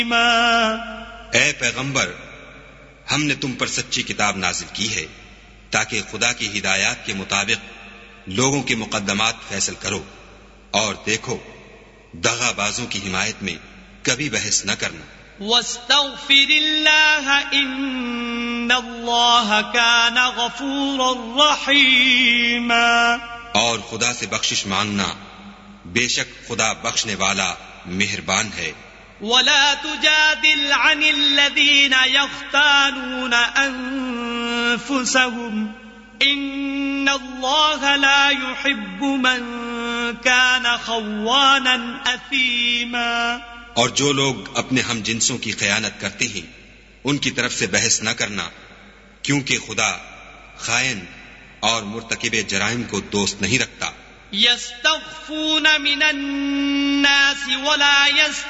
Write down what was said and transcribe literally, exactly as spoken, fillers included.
ए पैगंबर, हमने तुम पर सच्ची किताब नाजिल की है ताकि खुदा की हिदायत के मुताबिक लोगों के मुकद्दमात फैसल करो, और देखो दगाबाजों की हिमायत में कभी बहस न करना। वस्तग़फिरिल्लाह इन्नल्लाह कान गफूरर रहीमा, और खुदा से बख्शिश मांगना, बेशक खुदा बख्शने वाला मेहरबान है। वला तुजादिल अनिल्लज़ीना यख्तानून अनफुसहुम इन्नल्लाह ला युहिब्बु मन कान खव्वानन असीमा, और जो लोग अपने हम जिन्सों की खयानत करते हैं उनकी तरफ से बहस न करना, क्योंकि खुदा खायन और मुर्तकिबे जराइम को दोस्त नहीं रखता। यस्तग़फून मिनन नास वला